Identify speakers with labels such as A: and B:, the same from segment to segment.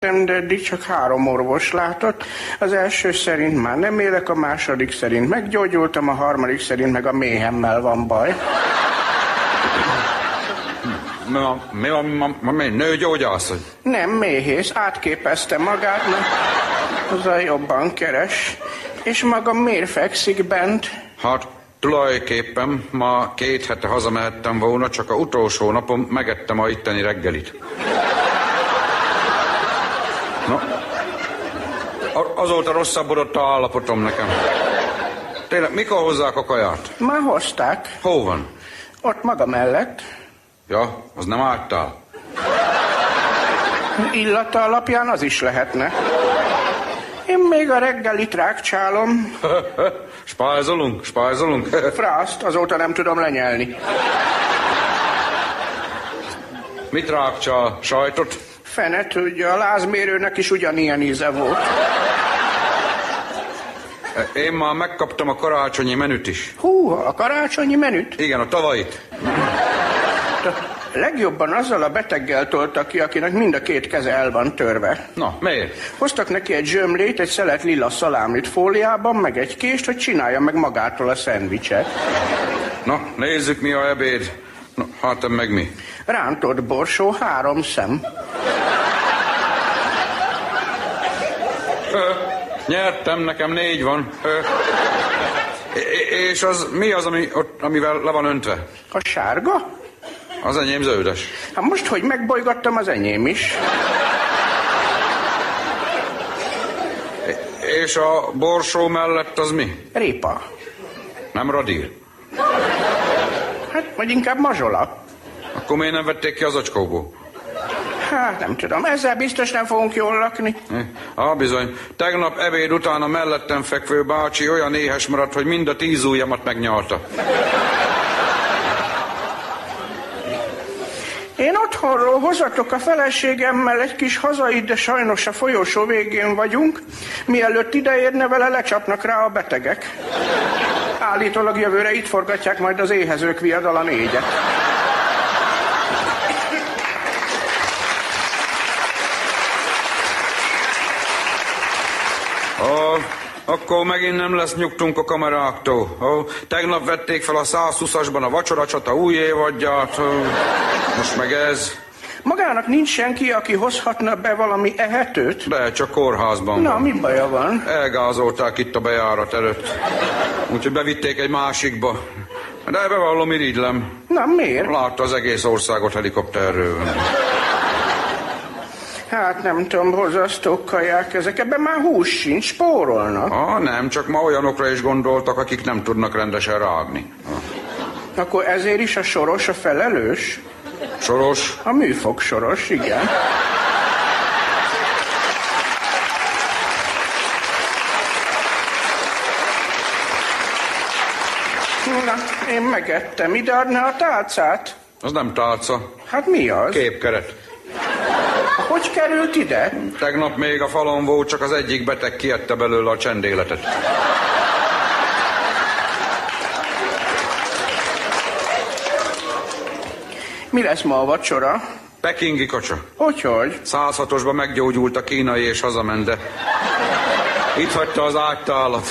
A: de eddig csak 3 orvos látott. Az első szerint már nem élek, a második szerint meggyógyultam, a harmadik szerint meg a méhemmel van baj.
B: Mi nőgyógyász?
A: Nem, méhész, átképezte magát, mert azzal jobban keres. És maga miért fekszik bent?
B: Hát tulajdonképpen ma 2 hete hazamehettem volna, csak a utolsó napon megettem a itteni reggelit. Na, azóta rosszabbodott a állapotom nekem. Tényleg, mikor hozzák a kaját?
A: Már hozták.
B: Hol van?
A: Ott maga mellett.
B: Ja, az nem álltál.
A: Illata alapján az is lehetne. Én még a reggelit rákcsálom.
B: Spájzolunk.
A: Frászt, azóta nem tudom lenyelni.
B: Mit rákcsál? Sajtot?
A: Fene tudja, a lázmérőnek is ugyanilyen íze volt.
B: Én már megkaptam a karácsonyi menüt is.
A: Hú, a karácsonyi menüt?
B: Igen, a tavait.
A: Legjobban azzal a beteggel toltak ki, akinek mind a 2 keze el van törve.
B: Na, miért?
A: Hoztak neki egy zsömlét, egy szelet lila szalámlit fóliában, meg egy kést, hogy csinálja meg magától a szendvicset.
B: Na, nézzük, mi a ebéd. Na, hát meg mi?
A: Rántott borsó, 3 szem.
B: Nyertem, nekem 4 van. És az mi az, amivel le van öntve?
A: A sárga?
B: Az enyém zöldes.
A: Hát most, hogy megbolygattam, az enyém is.
B: És a borsó mellett az mi?
A: Répa.
B: Nem radír?
A: Hát, vagy inkább mazsola.
B: Akkor miért nem vették ki az acskóból?
A: Hát, nem tudom, ezzel biztos nem fogunk jól lakni.
B: Bizony. Tegnap ebéd után a mellettem fekvő bácsi olyan éhes maradt, hogy mind a 10 ujjamat megnyalta.
A: Én otthonról hozatok a feleségemmel egy kis hazait, de sajnos a folyosó végén vagyunk. Mielőtt ideérne vele, lecsapnak rá a betegek. Állítólag jövőre itt forgatják majd az Éhezők viadala 4-et.
B: Akkor megint nem lesz nyugtunk a kameráktól. Tegnap vették fel a 120-asban a vacsoracsata új évadját. Most meg ez.
A: Magának nincs senki, aki hozhatna be valami ehetőt?
B: De csak kórházban
A: Na,
B: van.
A: mi baja van?
B: Elgázolták itt a bejárat előtt. Úgyhogy bevitték egy másikba. De bevallom, irigylem.
A: Na, miért?
B: Látta az egész országot helikopterről.
A: Hát nem tudom, borzasztó kaják ezek. Ebben már hús sincs, spórolnak.
B: Nem, csak ma olyanokra is gondoltak, akik nem tudnak rendesen rágni.
A: Akkor ezért is a Soros a felelős?
B: Soros?
A: A műfog Soros, igen. Na, én megettem. Ide adná a tálcát?
B: Az nem tálca.
A: Hát mi az?
B: Képkeret.
A: Hogy került ide?
B: Tegnap még a falon volt, csak az egyik beteg kiette belőle a csendéletet.
A: Mi lesz ma a vacsora?
B: Pekingi kacsa.
A: Hogy?
B: 106-osban meggyógyult a kínai és hazament, de itt hagyta az ágytálat.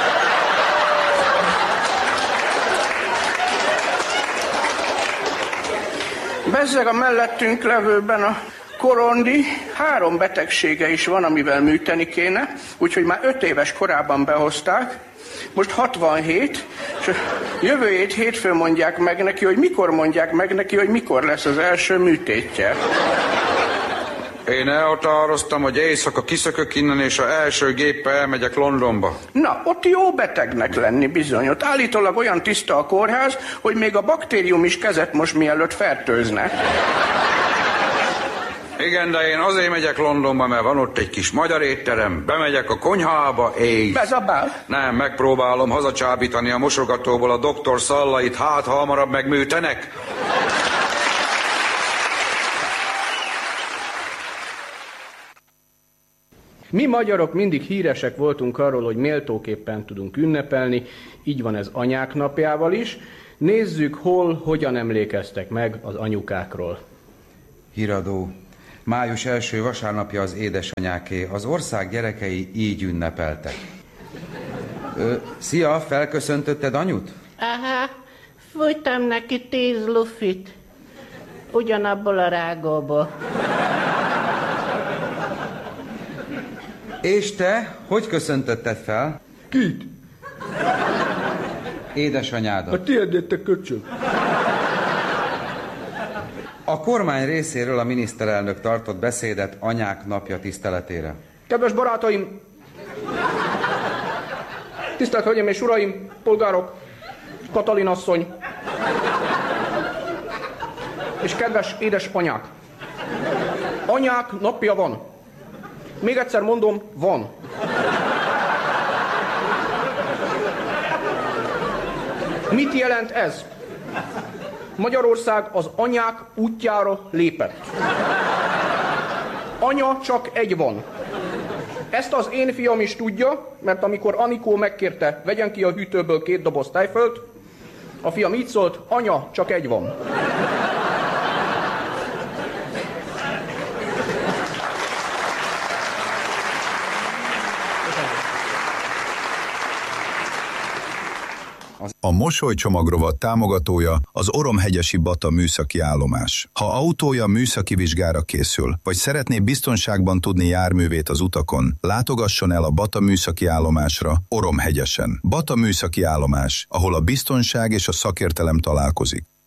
A: Bezzeg a mellettünk levőben a korondi 3 betegsége is van, amivel műteni kéne, úgyhogy már 5 éves korában behozták, most 67, és jövő hétfőn mondják meg neki, hogy mikor lesz az első műtétje.
B: Én elhatároztam, hogy éjszaka kiszökök innen, és az első géppel elmegyek Londonba.
A: Na, ott jó betegnek lenni bizony. Ott állítólag olyan tiszta a kórház, hogy még a baktérium is kezet most mielőtt fertőzne.
B: Igen, de én azért megyek Londonba, mert van ott egy kis magyar étterem, bemegyek a konyhába, és...
A: Bezabál?
B: Nem, megpróbálom hazacsábítani a mosogatóból a doktor szallait, hát ha hamarabb megműtenek.
C: Mi magyarok mindig híresek voltunk arról, hogy méltóképpen tudunk ünnepelni, így van ez anyák napjával is. Nézzük, hogyan emlékeztek meg az anyukákról.
D: Híradó.
B: Május első vasárnapja az édesanyáké. Az ország gyerekei így ünnepeltek. Szia, felköszöntötted anyut?
D: Aha, fújtam neki 10 lufit. Ugyanabból a rágóból.
B: És te, hogy köszöntötted fel?
C: Kit?
B: Édesanyádat.
C: A tiédét, te köcsög.
B: A kormány részéről a miniszterelnök tartott beszédet Anyák Napja tiszteletére.
C: Kedves barátaim, tisztelt hölgyeim és uraim, polgárok, Katalin asszony, és kedves édesanyák. Anyák napja van. Még egyszer mondom, van. Mit jelent ez? Magyarország az anyák útjára lépett. Anya csak egy van. Ezt az én fiam is tudja, mert amikor Anikó megkérte, vegyen ki a hűtőből 2 doboz tejfölt, a fiam így szólt, anya csak egy van.
E: A mosolycsomagrovat támogatója az Oromhegyesi Bata műszaki állomás. Ha autója műszaki vizsgára készül, vagy szeretné biztonságban tudni járművét az utakon, látogasson el a Bata műszaki állomásra Oromhegyesen. Bata műszaki állomás, ahol a biztonság és a szakértelem találkozik.